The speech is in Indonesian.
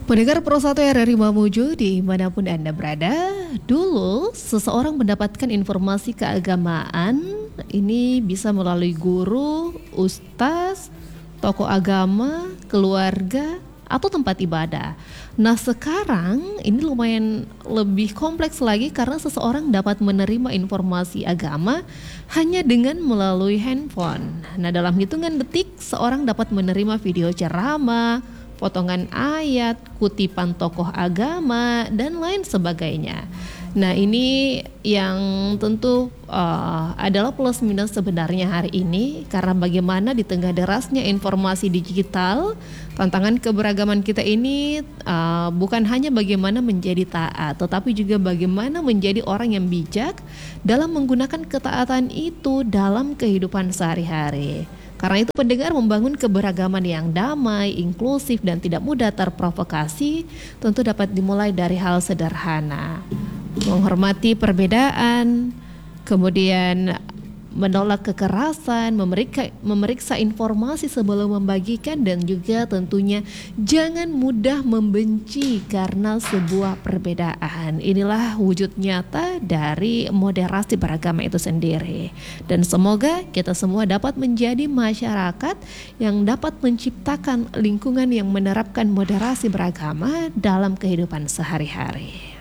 Pendengar Pro 1 RRI Mamuju dimanapun Anda berada, dulu seseorang mendapatkan informasi keagamaan ini bisa melalui guru, ustaz, tokoh agama, keluarga, atau tempat ibadah. Nah sekarang ini lumayan lebih kompleks lagi karena seseorang dapat menerima informasi agama hanya dengan melalui handphone. Nah dalam hitungan detik seorang dapat menerima video ceramah, potongan ayat, kutipan tokoh agama, dan lain sebagainya. Nah ini yang tentu adalah plus minus sebenarnya hari ini, karena bagaimana di tengah derasnya informasi digital, tantangan keberagaman kita ini bukan hanya bagaimana menjadi taat, tetapi juga bagaimana menjadi orang yang bijak dalam menggunakan ketaatan itu dalam kehidupan sehari-hari. Karena itu pendengar, membangun keberagaman yang damai, inklusif, dan tidak mudah terprovokasi tentu dapat dimulai dari hal sederhana. Menghormati perbedaan, kemudian menolak kekerasan, memeriksa informasi sebelum membagikan, dan juga tentunya jangan mudah membenci karena sebuah perbedaan. Inilah wujud nyata dari moderasi beragama itu sendiri. Dan semoga kita semua dapat menjadi masyarakat yang dapat menciptakan lingkungan yang menerapkan moderasi beragama dalam kehidupan sehari-hari.